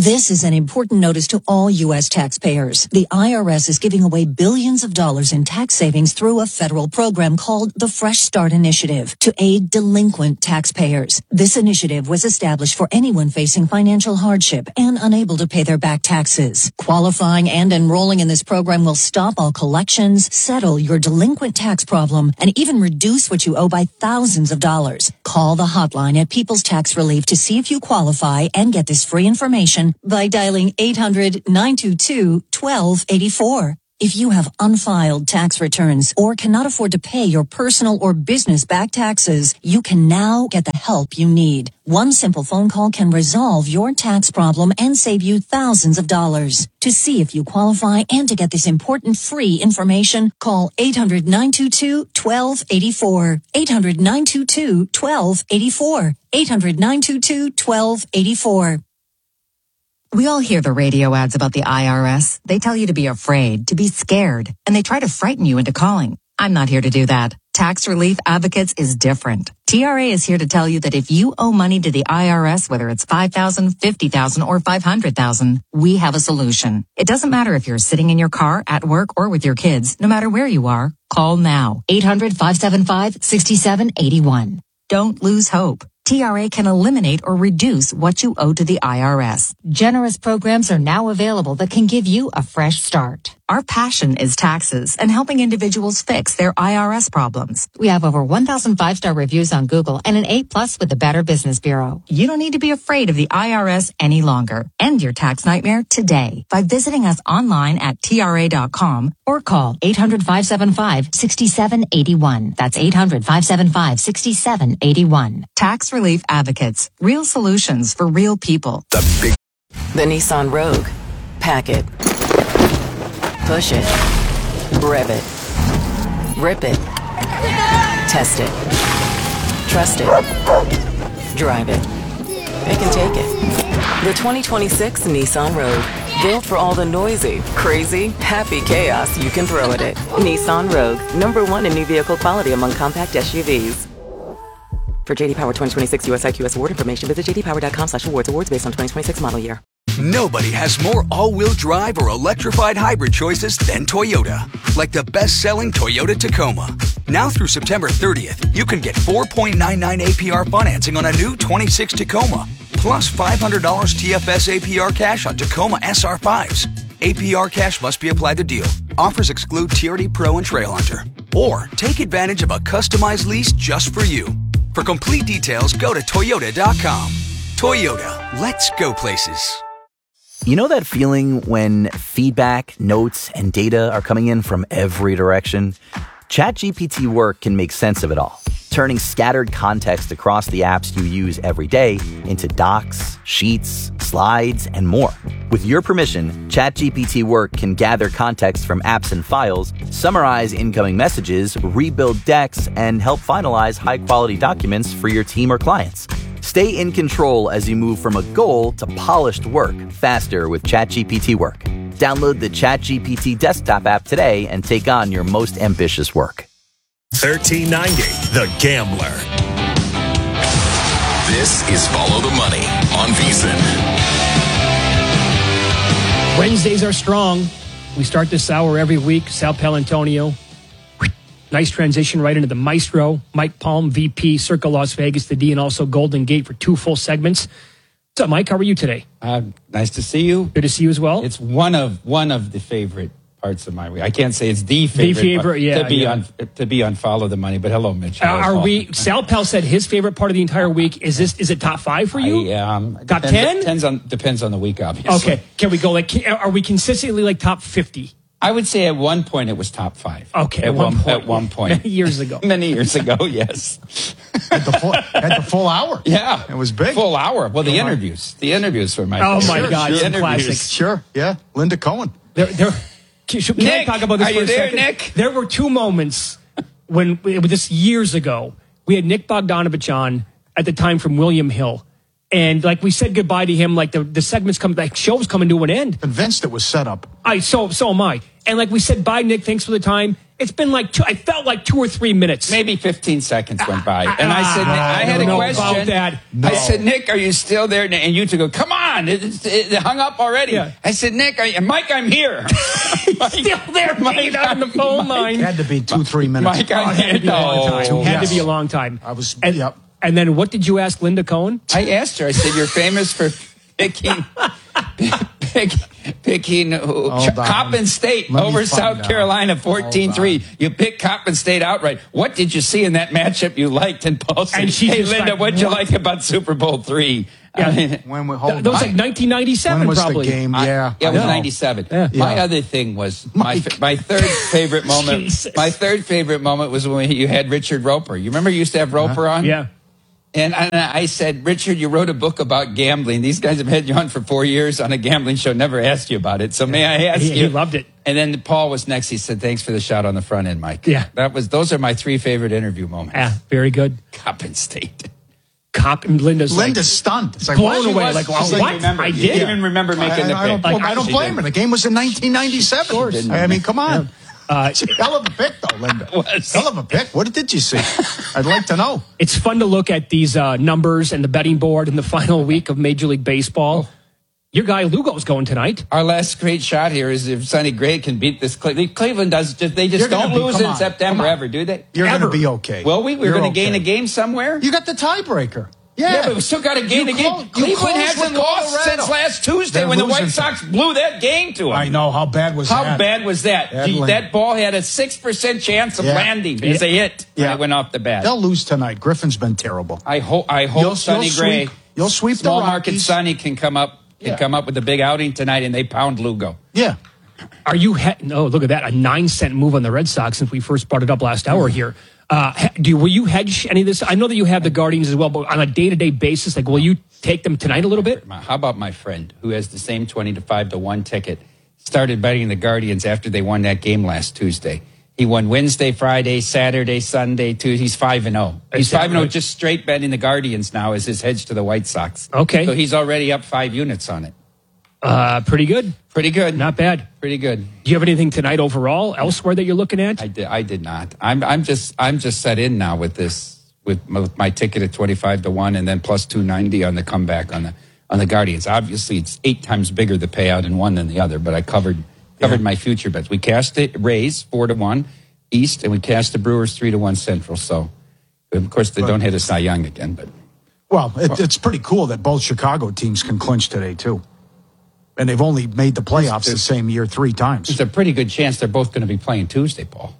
This is an important notice to all U.S. taxpayers. The IRS is giving away billions of dollars in tax savings through a federal program called the Fresh Start Initiative to aid delinquent taxpayers. This initiative was established for anyone facing financial hardship and unable to pay their back taxes. Qualifying and enrolling in this program will stop all collections, settle your delinquent tax problem, and even reduce what you owe by thousands of dollars. Call the hotline at People's Tax Relief to see if you qualify and get this free information by dialing 800-922-1284. If you have unfiled tax returns or cannot afford to pay your personal or business back taxes, you can now get the help you need. One simple phone call can resolve your tax problem and save you thousands of dollars. To see if you qualify and to get this important free information, call 800-922-1284. 800-922-1284. 800-922-1284. We all hear the radio ads about the IRS. They tell you to be afraid, to be scared, and they try to frighten you into calling. I'm not here to do that. Tax Relief Advocates is different. TRA is here to tell you that if you owe money to the IRS, whether it's $5,000, $50,000, or $500,000, we have a solution. It doesn't matter if you're sitting in your car, at work, or with your kids. No matter where you are, call now. 800-575-6781. Don't lose hope. TRA can eliminate or reduce what you owe to the IRS. Generous programs are now available that can give you a fresh start. Our passion is taxes and helping individuals fix their IRS problems. We have over 1,000 5-star reviews on Google and an A+ with the Better Business Bureau. You don't need to be afraid of the IRS any longer. End your tax nightmare today by visiting us online at TRA.com or call 800-575-6781. That's 800-575-6781. Tax Relief Advocates. Real solutions for real people. The Nissan Rogue. Pack it. Push it. Rev it. Rip it. Test it. Trust it. Drive it. It can take it. The 2026 Nissan Rogue. Built for all the noisy, crazy, happy chaos you can throw at it. Nissan Rogue. #1 in new vehicle quality among compact SUVs. For JD Power 2026 US IQS award information, visit jdpower.com/awards. Awards based on 2026 model year. Nobody has more all-wheel drive or electrified hybrid choices than Toyota. Like the best-selling Toyota Tacoma. Now through September 30th, you can get 4.99 APR financing on a new 26 Tacoma, plus $500 TFS APR cash on Tacoma SR5s. APR cash must be applied to deal. Offers exclude TRD Pro and Trail Hunter. Or take advantage of a customized lease just for you. For complete details, go to Toyota.com. Toyota, let's go places. You know that feeling when feedback, notes, and data are coming in from every direction? ChatGPT Work can make sense of it all, turning scattered context across the apps you use every day into docs, sheets, slides, and more. With your permission, ChatGPT Work can gather context from apps and files, summarize incoming messages, rebuild decks, and help finalize high-quality documents for your team or clients. Stay in control as you move from a goal to polished work faster with ChatGPT Work. Download the ChatGPT desktop app today and take on your most ambitious work. 1390, The Gambler. This is Follow the Money on VSiN. Wednesdays are strong. We start this hour every week. Sal Palantonio. Nice transition right into the maestro. Mike Palm, VP, Circa Las Vegas, the D, and also Golden Gate for 2 full segments. What's up, Mike? How are you today? Nice to see you. Good to see you as well. It's one of the favorite parts of my week. I can't say it's the favorite. To be on Follow the Money. But hello, Mitch. Sal Pal said his favorite part of the entire week. Is it top 5 for you? Top 10? Depends on the week, obviously. Okay. Can we go are we consistently like top 50? I would say at one point it was top 5. Okay, at one point. Many years ago. Many years ago, yes. At the full hour. Yeah. It was big. Full hour. Well, the interviews were my favorite. Oh, my God. Some classics. Sure, yeah. Linda Cohen. Can I talk about this for a second? Nick? There were 2 moments when, this years ago, we had Nick Bogdanovich on at the time from William Hill. And like we said goodbye to him, like the segments show's coming to an end. Convinced it was set up. So am I. And like we said, bye, Nick. Thanks for the time. It's been I felt like 2 or 3 minutes. Maybe 15 seconds went by. And I said, I had a question. About that. No. I said, Nick, are you still there? And you two go, come on. on. It hung up already. Yeah. I said, Nick, Mike, I'm here. Mike, still there, Mike, on the phone line. It had to be 2-3 minutes. Mike, had to be a long time. Had to be a long time. I was, yep. And then what did you ask Linda Cohen? I asked her, I said, you're famous for picking Coppin State over South Carolina 14-3. You picked Coppin State outright. What did you see in that matchup you liked? And Paul said, hey, Linda, what'd you like about Super Bowl III? Yeah. That was like 1997, when was probably. The game? Yeah, it was 97. Yeah. My other thing was my third favorite moment. My third favorite moment was when you had Richard Roper. You remember you used to have Roper on? Yeah. And I said, Richard, you wrote a book about gambling. These guys have had you on for 4 years on a gambling show, never asked you about it. So may I ask you? He loved it. And then Paul was next. He said, thanks for the shot on the front end, Mike. Yeah. Those are my 3 favorite interview moments. Yeah, very good. Coppin State. Linda's stunned. It's like, blown away. Like, well, what? I didn't even remember making the pick. I don't blame her. The game was in 1997. Of course. I mean, come on. Hell of a pick, though, Linda. Hell of a pick. What did you see? I'd like to know. It's fun to look at these numbers and the betting board in the final week of Major League Baseball. Your guy Lugo's going tonight. Our last great shot here is if Sonny Gray can beat this. Cleveland does. They just don't lose in September ever, do they? You're going to be okay. Well, we're going to gain a game somewhere. You got the tiebreaker. Yeah, but we still got to gain a game. Cleveland hasn't lost since last Tuesday when the White Sox blew that game to them. I know. How bad was that? How bad was that? That ball had a 6% chance of landing as a hit when it went off the bat. They'll lose tonight. Griffin's been terrible. I hope Sonny Gray, you'll sweep small the market Sonny can come up with a big outing tonight, and they pound Lugo. Yeah. Are you? Look at that! A 9-cent move on the Red Sox since we first brought it up last hour here. Will you hedge any of this? I know that you have the Guardians as well, but on a day-to-day basis, will you take them tonight a little bit? How about my friend who has the same 20-5-1 ticket? Started betting the Guardians after they won that game last Tuesday. He won Wednesday, Friday, Saturday, Sunday, Tuesday. He's 5-0. He's 5-0 just straight betting the Guardians now as his hedge to the White Sox. Okay. So he's already up 5 units on it. Pretty good. Pretty good. Not bad. Pretty good. Do you have anything tonight overall elsewhere that you're looking at? I did not. I'm just set in now with this with my ticket at 25-1 and then plus 290 on the comeback on the Guardians. Obviously, it's 8 times bigger the payout in one than the other, but I covered my future bets. We cashed it Rays 4-1 East, and we cashed the Brewers 3-1 Central. So, of course, they don't hit a Cy Young again, but it's pretty cool that both Chicago teams can clinch today too. And they've only made the playoffs the same year 3 times. There's a pretty good chance they're both going to be playing Tuesday, Paul.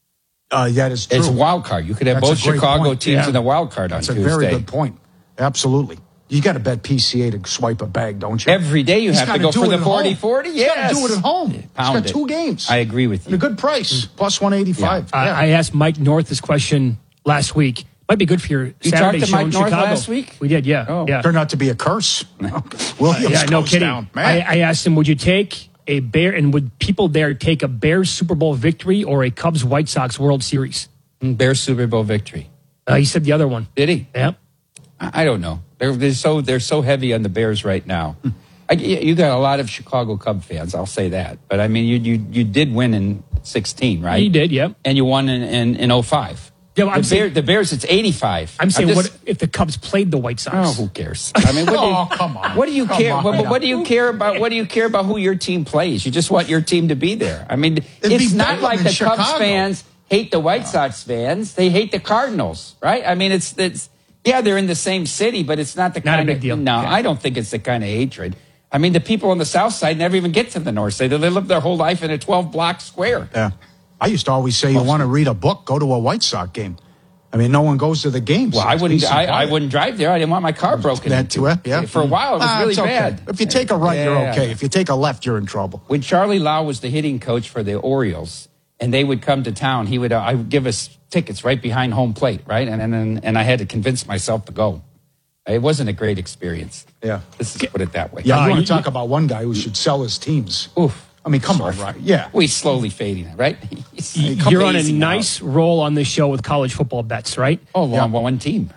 That is true. It's a wild card. You could have both Chicago teams in the wild card on Tuesday. That's a very good point. Absolutely. You got to bet PCA to swipe a bag, don't you? Every day you have to go for the 40-40? Yes. You got to do it at home. He's got 2 games. I agree with you. At a good price, plus 185. Yeah. I asked Mike North this question last week. Might be good for your Saturday show in Chicago. You talked to Mike North last week? We did, yeah. Oh. Yeah. Turned out to be a curse. Williams no goes kidding. Down. I asked him, would you take a Bear, and would people there take a Bears Super Bowl victory or a Cubs White Sox World Series? Bears Super Bowl victory. He said the other one. Did he? Yeah. I don't know. They're so heavy on the Bears right now. You got a lot of Chicago Cub fans, I'll say that. But I mean, you did win in 16, right? You did, yeah. And you won in 05. Yeah, well, the Bears, it's 85. I'm saying, what if the Cubs played the White Sox? Oh, who cares? I mean, come on. What do you care? What do you care about? What do you care about who your team plays? You just want your team to be there. I mean, it's not like the Cubs fans hate the White Sox fans; they hate the Cardinals, right? I mean, it's they're in the same city, but it's not the kind a big deal. No, I don't think it's the kind of hatred. I mean, the people on the South Side never even get to the North Side. They live their whole life in a 12-block square. Yeah, I used to always say, you want to read a book, go to a White Sox game. I mean, no one goes to the games. Well, I wouldn't drive there. I didn't want my car broken into. Yeah. For a while, it was really bad. If you take a right, you're okay. If you take a left, you're in trouble. When Charlie Lau was the hitting coach for the Orioles, and they would come to town, I would give us tickets right behind home plate, right? And I had to convince myself to go. It wasn't a great experience. Yeah. Let's just put it that way. Yeah, you want to talk about one guy who should sell his teams. Oof. I mean, come on, right? Yeah. We're slowly fading it, right? You're on a nice roll on this show with college football bets, right? Oh, well, one team.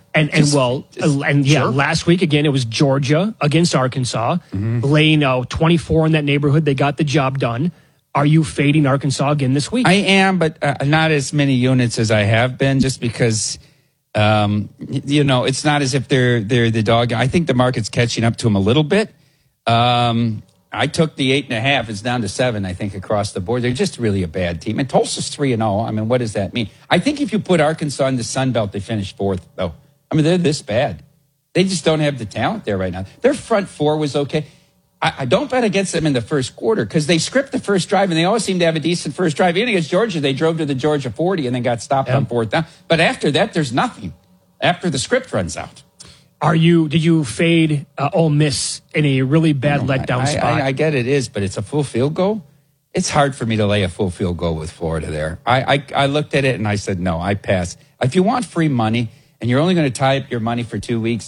Last week, again, it was Georgia against Arkansas. Laying 24 in that neighborhood. They got the job done. Are you fading Arkansas again this week? I am, but not as many units as I have been, just because, it's not as if they're the dog. I think the market's catching up to them a little bit. I took the 8.5. It's down to 7, I think, across the board. They're just really a bad team. And Tulsa's 3-0. I mean, what does that mean? I think if you put Arkansas in the Sun Belt, they finish 4th, though. I mean, they're this bad. They just don't have the talent there right now. Their front four was okay. I don't bet against them in the first quarter because they script the first drive, and they always seem to have a decent first drive. Even against Georgia, they drove to the Georgia 40 and then got stopped on 4th down. But after that, there's nothing. After the script runs out. Did you fade Ole Miss in a really bad letdown spot? I get it is, but it's a full field goal. It's hard for me to lay a full field goal with Florida there. I looked at it and I said, no, I pass. If you want free money and you're only going to tie up your money for 2 weeks,